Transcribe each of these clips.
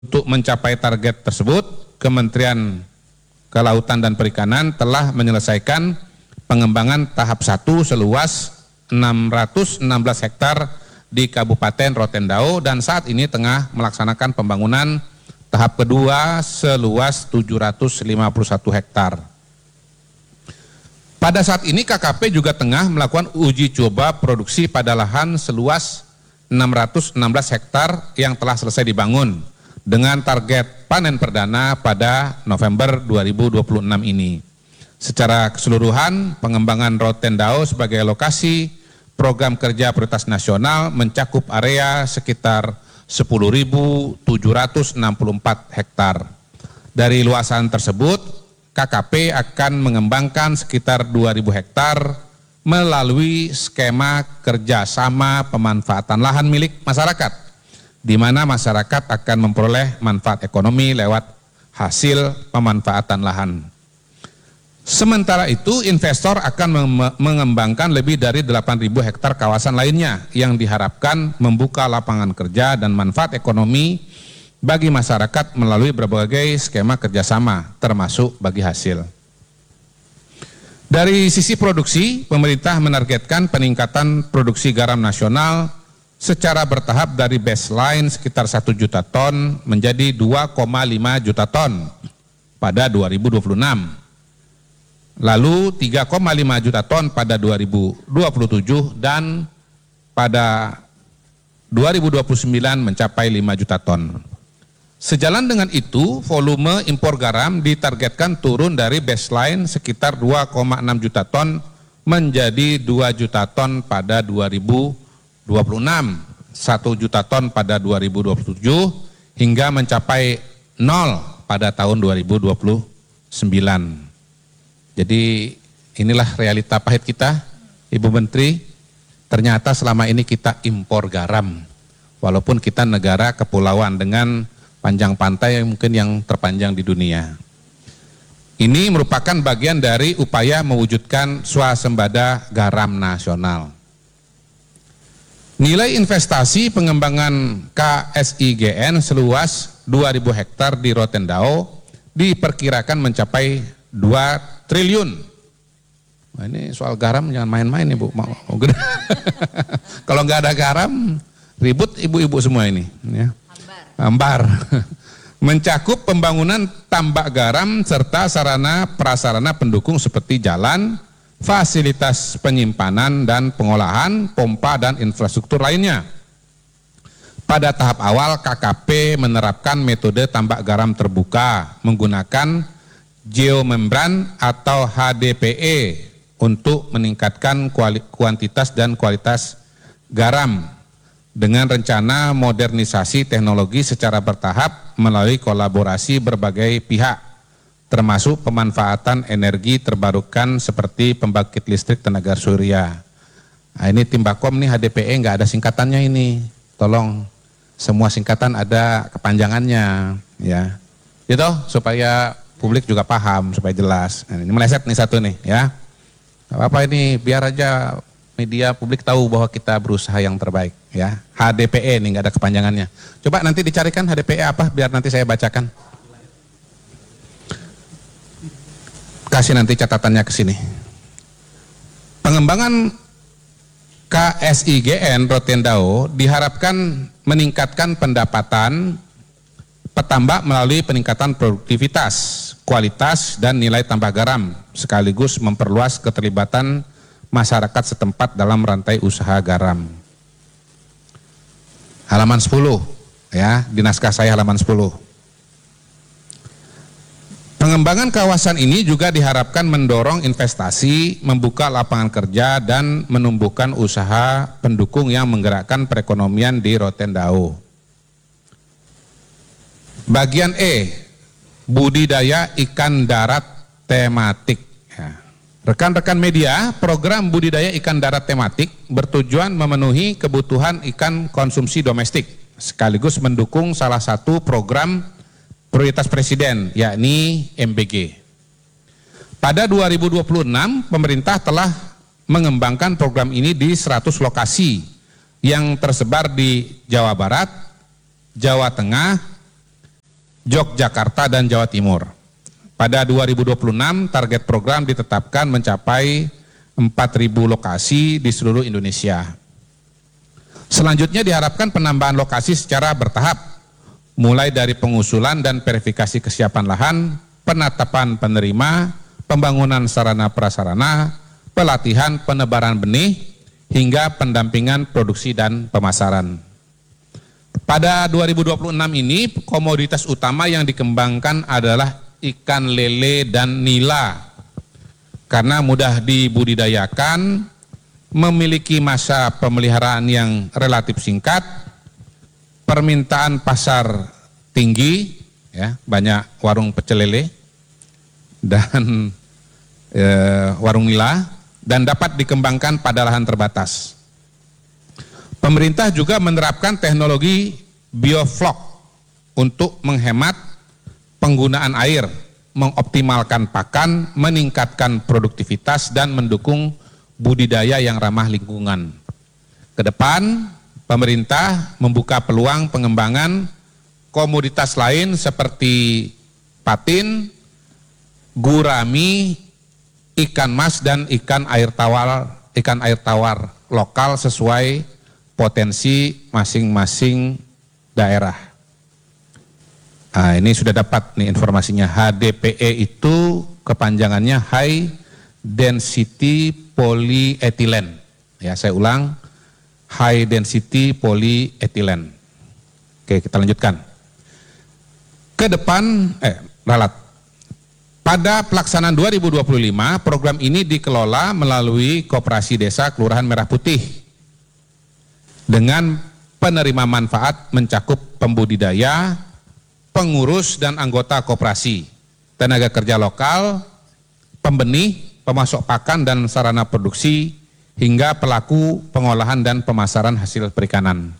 Untuk mencapai target tersebut, Kementerian Kelautan dan Perikanan telah menyelesaikan pengembangan tahap 1 seluas 616 hektar di Kabupaten Rotendao dan saat ini tengah melaksanakan pembangunan tahap kedua seluas 751 hektar. Pada saat ini KKP juga tengah melakukan uji coba produksi pada lahan seluas 616 hektar yang telah selesai dibangun dengan target panen perdana pada November 2026 ini. Secara keseluruhan, pengembangan Rotendao sebagai lokasi program kerja prioritas nasional mencakup area sekitar 10.764 hektar. Dari luasan tersebut, KKP akan mengembangkan sekitar 2.000 hektar melalui skema kerjasama pemanfaatan lahan milik masyarakat, di mana masyarakat akan memperoleh manfaat ekonomi lewat hasil pemanfaatan lahan. Sementara itu, investor akan mengembangkan lebih dari 8.000 hektar kawasan lainnya yang diharapkan membuka lapangan kerja dan manfaat ekonomi bagi masyarakat melalui berbagai skema kerjasama, termasuk bagi hasil. Dari sisi produksi, pemerintah menargetkan peningkatan produksi garam nasional secara bertahap dari baseline sekitar 1 juta ton menjadi 2,5 juta ton pada 2026. Lalu 3,5 juta ton pada 2027 dan pada 2029 mencapai 5 juta ton. Sejalan dengan itu, volume impor garam ditargetkan turun dari baseline sekitar 2,6 juta ton menjadi 2 juta ton pada 2026, 1 juta ton pada 2027 hingga mencapai 0 pada tahun 2029. Jadi inilah realita pahit kita, Ibu Menteri. Ternyata selama ini kita impor garam, walaupun kita negara kepulauan dengan panjang pantai yang mungkin yang terpanjang di dunia. Ini merupakan bagian dari upaya mewujudkan swasembada garam nasional. Nilai investasi pengembangan KSIGN seluas 2.000 hektar di Rotendao diperkirakan mencapai 2 triliun. Nah, ini soal garam jangan main-main Ibu. Kalau nggak ada garam, ribut ibu-ibu semua ini. Ya. Ambar. Mencakup pembangunan tambak garam serta sarana prasarana pendukung seperti jalan, fasilitas penyimpanan dan pengolahan, pompa dan infrastruktur lainnya. Pada tahap awal KKP menerapkan metode tambak garam terbuka menggunakan geomembran atau HDPE untuk meningkatkan kuantitas dan kualitas garam dengan rencana modernisasi teknologi secara bertahap melalui kolaborasi berbagai pihak, termasuk pemanfaatan energi terbarukan seperti pembangkit listrik tenaga surya. Nah, ini Timbakom nih HDPE nggak ada singkatannya ini, tolong semua singkatan ada kepanjangannya, ya, gitu supaya publik juga paham, supaya jelas. Nah, ini meleset nih satu nih, ya. Apa ini biar aja media publik tahu bahwa kita berusaha yang terbaik, ya. HDPE nih nggak ada kepanjangannya. Coba nanti dicarikan HDPE apa, biar nanti saya bacakan. Kasih nanti catatannya ke sini. Pengembangan KSIGN Rotendao diharapkan meningkatkan pendapatan petambak melalui peningkatan produktivitas, kualitas dan nilai tambah garam, sekaligus memperluas keterlibatan masyarakat setempat dalam rantai usaha garam. Halaman 10, ya, di naskah saya halaman 10. Pengembangan kawasan ini juga diharapkan mendorong investasi, membuka lapangan kerja, dan menumbuhkan usaha pendukung yang menggerakkan perekonomian di Rotendao. Bagian E, budidaya ikan darat tematik. Rekan-rekan media, program budidaya ikan darat tematik bertujuan memenuhi kebutuhan ikan konsumsi domestik, sekaligus mendukung salah satu program prioritas Presiden, yakni MBG. Pada 2026, pemerintah telah mengembangkan program ini di 100 lokasi yang tersebar di Jawa Barat, Jawa Tengah, Yogyakarta, dan Jawa Timur. Pada 2026 target program ditetapkan mencapai 4.000 lokasi di seluruh Indonesia. Selanjutnya diharapkan penambahan lokasi secara bertahap, mulai dari pengusulan dan verifikasi kesiapan lahan, penetapan penerima, pembangunan sarana prasarana, pelatihan penebaran benih, hingga pendampingan produksi dan pemasaran. Pada 2026 ini komoditas utama yang dikembangkan adalah ikan lele dan nila, karena mudah dibudidayakan, memiliki masa pemeliharaan yang relatif singkat, permintaan pasar tinggi, ya, banyak warung pecel lele dan warung nila, dan dapat dikembangkan pada lahan terbatas. Pemerintah juga menerapkan teknologi bioflok untuk menghemat penggunaan air, mengoptimalkan pakan, meningkatkan produktivitas, dan mendukung budidaya yang ramah lingkungan. Ke depan, pemerintah membuka peluang pengembangan komoditas lain seperti patin, gurami, ikan mas, dan ikan air tawar lokal sesuai potensi masing-masing daerah. Nah, ini sudah dapat nih informasinya. HDPE itu kepanjangannya High Density Polyethylene. Ya, saya ulang, High Density Polyethylene. Oke, kita lanjutkan. Ke depan, ralat. Pada pelaksanaan 2025, program ini dikelola melalui Koperasi Desa Kelurahan Merah Putih dengan penerima manfaat mencakup pembudidaya, pengurus dan anggota koperasi, tenaga kerja lokal, pembenih, pemasok pakan dan sarana produksi, hingga pelaku pengolahan dan pemasaran hasil perikanan.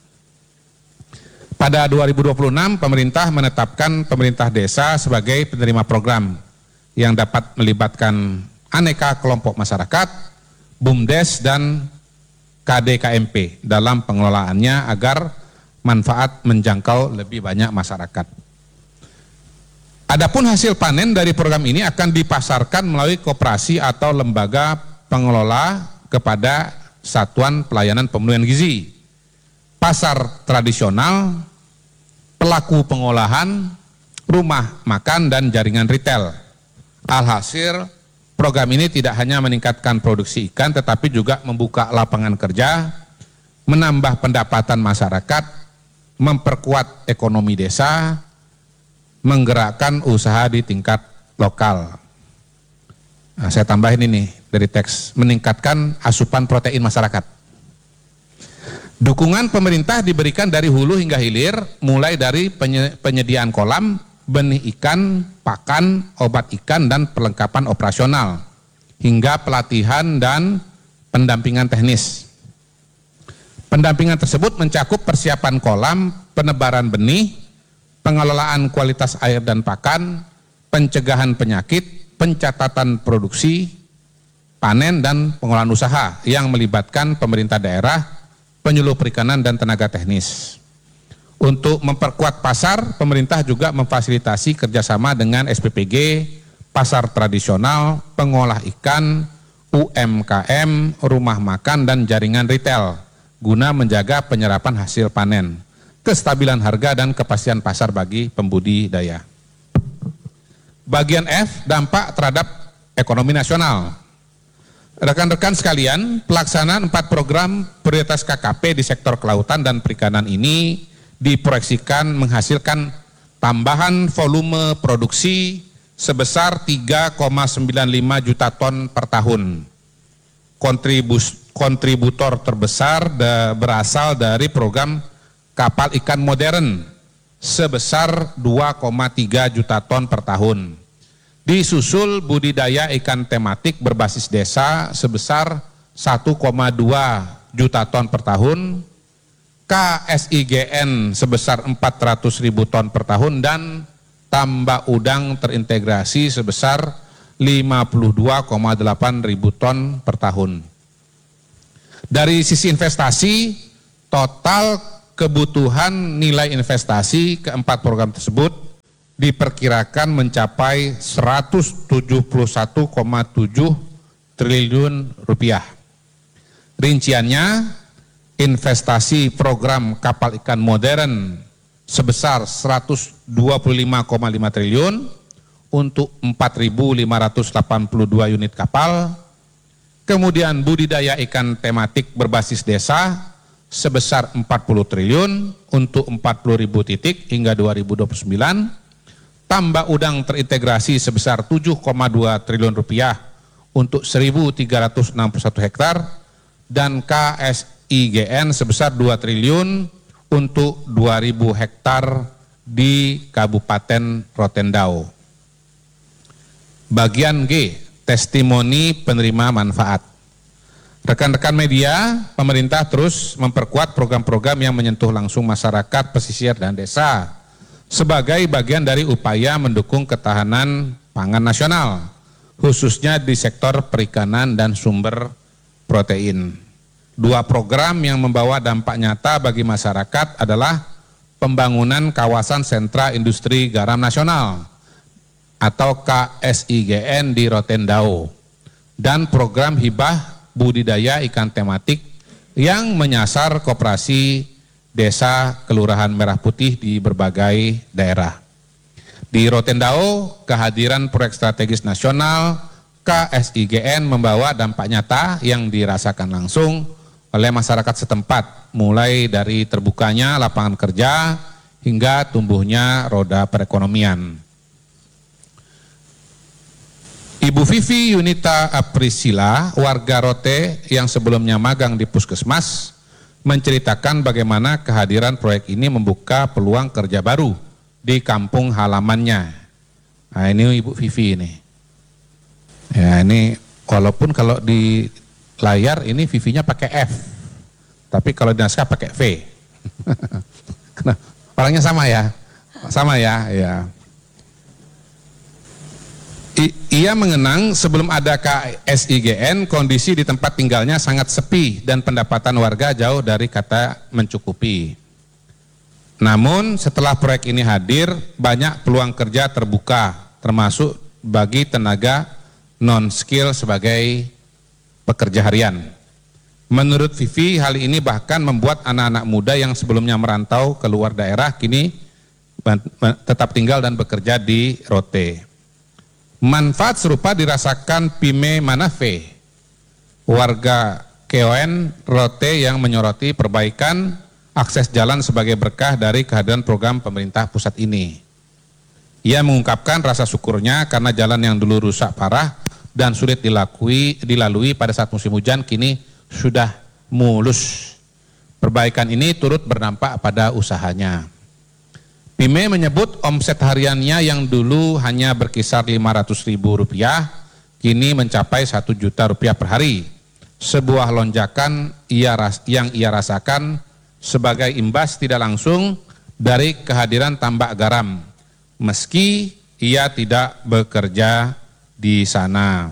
Pada 2026, pemerintah menetapkan pemerintah desa sebagai penerima program yang dapat melibatkan aneka kelompok masyarakat, BUMDes dan KDKMP dalam pengelolaannya agar manfaat menjangkau lebih banyak masyarakat. Adapun hasil panen dari program ini akan dipasarkan melalui koperasi atau lembaga pengelola kepada satuan pelayanan pemenuhan gizi, pasar tradisional, pelaku pengolahan, rumah makan, dan jaringan retail. Alhasil, program ini tidak hanya meningkatkan produksi ikan, tetapi juga membuka lapangan kerja, menambah pendapatan masyarakat, memperkuat ekonomi desa, menggerakkan usaha di tingkat lokal. Nah, saya tambahin ini dari teks, meningkatkan asupan protein masyarakat. Dukungan pemerintah diberikan dari hulu hingga hilir, mulai dari penyediaan kolam, benih ikan, pakan, obat ikan, dan perlengkapan operasional, hingga pelatihan dan pendampingan teknis. Pendampingan tersebut mencakup persiapan kolam, penebaran benih, pengelolaan kualitas air dan pakan, pencegahan penyakit, pencatatan produksi, panen, dan pengolahan usaha yang melibatkan pemerintah daerah, penyuluh perikanan, dan tenaga teknis. Untuk memperkuat pasar, pemerintah juga memfasilitasi kerjasama dengan SPPG, pasar tradisional, pengolah ikan, UMKM, rumah makan, dan jaringan retail, guna menjaga penyerapan hasil panen, kestabilan harga, dan kepastian pasar bagi pembudidaya. Bagian F, dampak terhadap ekonomi nasional. Rekan-rekan sekalian, pelaksanaan 4 program prioritas KKP di sektor kelautan dan perikanan ini diproyeksikan menghasilkan tambahan volume produksi sebesar 3,95 juta ton per tahun. Kontributor terbesar berasal dari program kapal ikan modern sebesar 2,3 juta ton per tahun. Disusul budidaya ikan tematik berbasis desa sebesar 1,2 juta ton per tahun, KSIGN sebesar 400.000 ton per tahun, dan tambak udang terintegrasi sebesar 52,8 ribu ton per tahun. Dari sisi investasi, total kebutuhan nilai investasi keempat program tersebut diperkirakan mencapai 171,7 triliun rupiah. Rinciannya, investasi program kapal ikan modern sebesar 125,5 triliun untuk 4.582 unit kapal, kemudian budidaya ikan tematik berbasis desa sebesar 40 triliun untuk 40.000 titik hingga 2029, tambak udang terintegrasi sebesar 7,2 triliun rupiah untuk 1.361 hektar, dan KSIGN sebesar 2 triliun untuk 2.000 hektar di Kabupaten Rotendao. Bagian G, testimoni penerima manfaat. Rekan-rekan media, pemerintah terus memperkuat program-program yang menyentuh langsung masyarakat pesisir dan desa sebagai bagian dari upaya mendukung ketahanan pangan nasional, khususnya di sektor perikanan dan sumber protein. Dua program yang membawa dampak nyata bagi masyarakat adalah pembangunan kawasan sentra industri garam nasional atau KSIGN di Rotendao dan program hibah budidaya ikan tematik yang menyasar koperasi desa Kelurahan Merah Putih di berbagai daerah. Di Rotendao, kehadiran proyek strategis nasional KSIGN membawa dampak nyata yang dirasakan langsung oleh masyarakat setempat, mulai dari terbukanya lapangan kerja hingga tumbuhnya roda perekonomian. Ibu Vivi Yunita Aprisila, warga Rote yang sebelumnya magang di Puskesmas, menceritakan bagaimana kehadiran proyek ini membuka peluang kerja baru di kampung halamannya. Nah, ini Ibu Vivi ini. Ya, ini walaupun kalau di layar ini Vivinya pakai F, tapi kalau di naskah pakai V. Orangnya sama ya? Sama ya, ya. Ia mengenang sebelum ada KSIGN, kondisi di tempat tinggalnya sangat sepi dan pendapatan warga jauh dari kata mencukupi. Namun setelah proyek ini hadir, banyak peluang kerja terbuka, termasuk bagi tenaga non-skill sebagai pekerja harian. Menurut Vivi, hal ini bahkan membuat anak-anak muda yang sebelumnya merantau ke luar daerah kini tetap tinggal dan bekerja di Rote. Manfaat serupa dirasakan Pime Manafe, warga KON Rote yang menyoroti perbaikan akses jalan sebagai berkah dari kehadiran program pemerintah pusat ini. Ia mengungkapkan rasa syukurnya karena jalan yang dulu rusak parah dan sulit dilalui pada saat musim hujan kini sudah mulus. Perbaikan ini turut berdampak pada usahanya. Pime menyebut omset hariannya yang dulu hanya berkisar Rp500.000 kini mencapai Rp1 juta per hari. Sebuah lonjakan yang ia rasakan sebagai imbas tidak langsung dari kehadiran tambak garam, meski ia tidak bekerja di sana.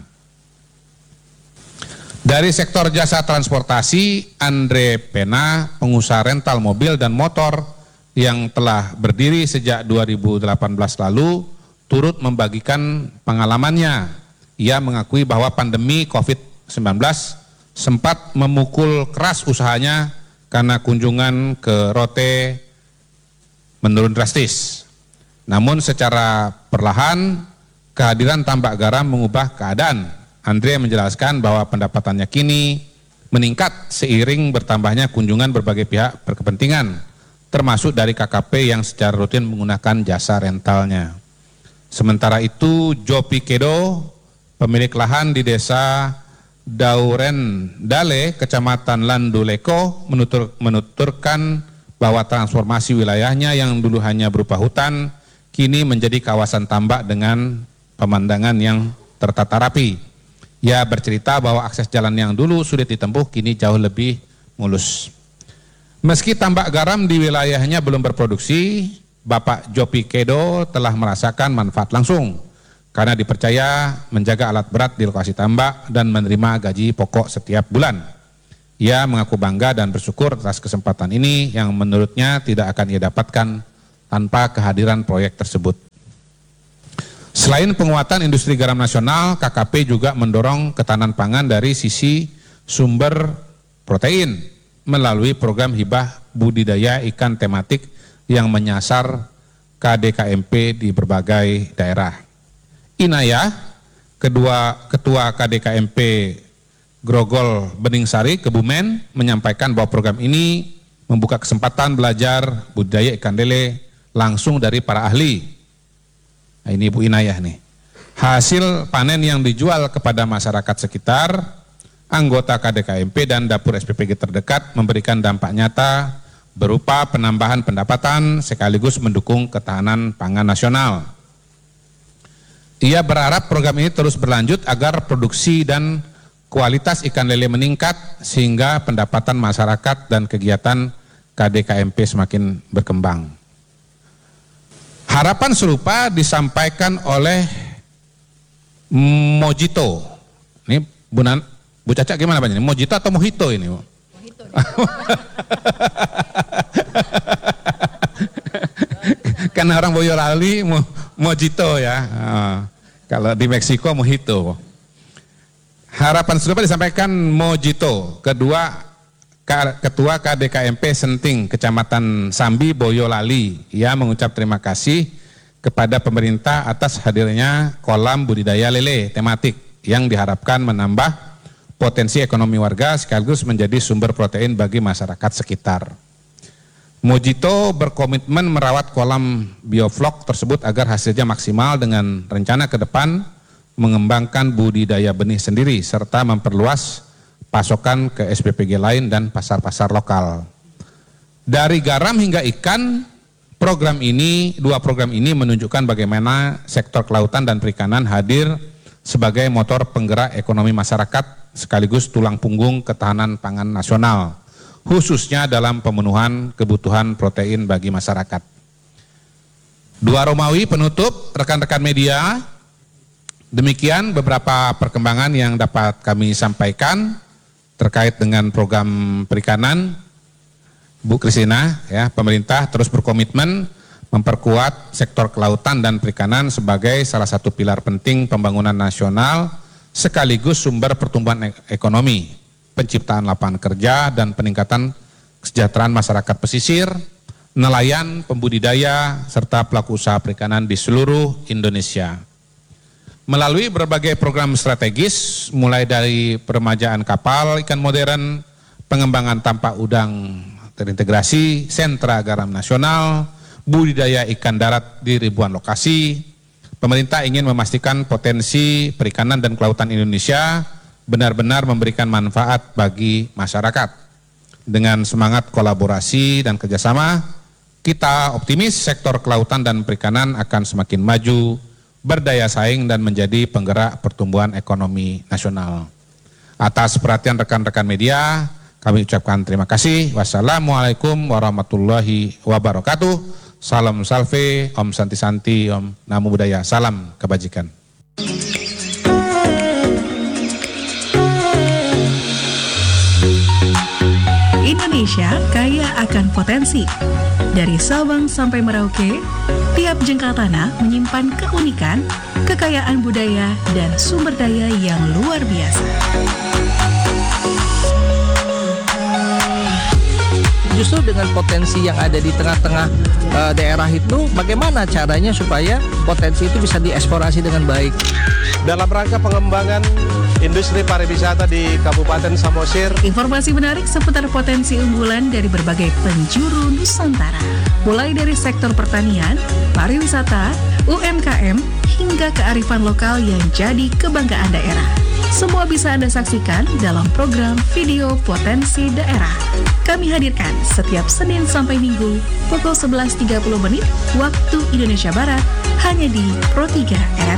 Dari sektor jasa transportasi, Andre Pena, pengusaha rental mobil dan motor yang telah berdiri sejak 2018 lalu, turut membagikan pengalamannya. Ia mengakui bahwa pandemi COVID-19 sempat memukul keras usahanya karena kunjungan ke Rote menurun drastis. Namun secara perlahan, kehadiran tambak garam mengubah keadaan. Andre menjelaskan bahwa pendapatannya kini meningkat seiring bertambahnya kunjungan berbagai pihak berkepentingan, termasuk dari KKP yang secara rutin menggunakan jasa rentalnya. Sementara itu, Jopi Kedo, pemilik lahan di desa Dauren Dale, Kecamatan Landuleko, menuturkan bahwa transformasi wilayahnya yang dulu hanya berupa hutan, kini menjadi kawasan tambak dengan pemandangan yang tertata rapi. Ia bercerita bahwa akses jalan yang dulu sulit ditempuh, kini jauh lebih mulus. Meski tambak garam di wilayahnya belum berproduksi, Bapak Jopi Kedo telah merasakan manfaat langsung karena dipercaya menjaga alat berat di lokasi tambak dan menerima gaji pokok setiap bulan. Ia mengaku bangga dan bersyukur atas kesempatan ini yang menurutnya tidak akan ia dapatkan tanpa kehadiran proyek tersebut. Selain penguatan industri garam nasional, KKP juga mendorong ketahanan pangan dari sisi sumber protein melalui program hibah budidaya ikan tematik yang menyasar KDKMP di berbagai daerah. Inayah, Ketua KDKMP Grogol Beningsari, Kebumen, menyampaikan bahwa program ini membuka kesempatan belajar budidaya ikan lele langsung dari para ahli. Nah, ini Ibu Inayah nih. Hasil panen yang dijual kepada masyarakat sekitar, anggota KDKMP dan dapur SPPG terdekat memberikan dampak nyata berupa penambahan pendapatan sekaligus mendukung ketahanan pangan nasional. Ia berharap program ini terus berlanjut agar produksi dan kualitas ikan lele meningkat sehingga pendapatan masyarakat dan kegiatan KDKMP semakin berkembang. Harapan serupa disampaikan oleh Mojito. Ini Bu Caca gimana Pak ini? Mojito atau Mojito ini? Mojito. Karena orang Boyolali Mojito ya. Kalau di Meksiko Mojito. Harapan serupa disampaikan Mojito, Ketua KDKMP Senting, Kecamatan Sambi, Boyolali. Ia mengucap terima kasih kepada pemerintah atas hadirnya kolam budidaya lele tematik yang diharapkan menambah potensi ekonomi warga sekaligus menjadi sumber protein bagi masyarakat sekitar. Mojito berkomitmen merawat kolam bioflok tersebut agar hasilnya maksimal dengan rencana ke depan mengembangkan budidaya benih sendiri serta memperluas pasokan ke SPPG lain dan pasar-pasar lokal. Dari garam hingga ikan, dua program ini menunjukkan bagaimana sektor kelautan dan perikanan hadir sebagai motor penggerak ekonomi masyarakat sekaligus tulang punggung ketahanan pangan nasional, khususnya dalam pemenuhan kebutuhan protein bagi masyarakat. Dua Romawi penutup, rekan-rekan media, demikian beberapa perkembangan yang dapat kami sampaikan terkait dengan program perikanan. Bu Kristina, ya, pemerintah terus berkomitmen memperkuat sektor kelautan dan perikanan sebagai salah satu pilar penting pembangunan nasional sekaligus sumber pertumbuhan ekonomi, penciptaan lapangan kerja dan peningkatan kesejahteraan masyarakat pesisir, nelayan, pembudidaya, serta pelaku usaha perikanan di seluruh Indonesia. Melalui berbagai program strategis, mulai dari peremajaan kapal ikan modern, pengembangan tampak udang terintegrasi, sentra garam nasional, budidaya ikan darat di ribuan lokasi, pemerintah ingin memastikan potensi perikanan dan kelautan Indonesia benar-benar memberikan manfaat bagi masyarakat. Dengan semangat kolaborasi dan kerjasama, kita optimis sektor kelautan dan perikanan akan semakin maju, berdaya saing dan menjadi penggerak pertumbuhan ekonomi nasional. Atas perhatian rekan-rekan media, kami ucapkan terima kasih. Wassalamualaikum warahmatullahi wabarakatuh. Salam salve, Om Santi Santi, Om Namo Buddhaya, salam kebajikan. Indonesia kaya akan potensi. Dari Sabang sampai Merauke, tiap jengkal tanah menyimpan keunikan, kekayaan budaya, dan sumber daya yang luar biasa. Justru dengan potensi yang ada di tengah-tengah daerah itu, bagaimana caranya supaya potensi itu bisa dieksplorasi dengan baik? Dalam rangka pengembangan industri pariwisata di Kabupaten Samosir. Informasi menarik seputar potensi unggulan dari berbagai penjuru Nusantara. Mulai dari sektor pertanian, pariwisata, UMKM, hingga kearifan lokal yang jadi kebanggaan daerah. Semua bisa Anda saksikan dalam program Video Potensi Daerah. Kami hadirkan setiap Senin sampai Minggu pukul 11.30 waktu Indonesia Barat hanya di Pro 3 RRI.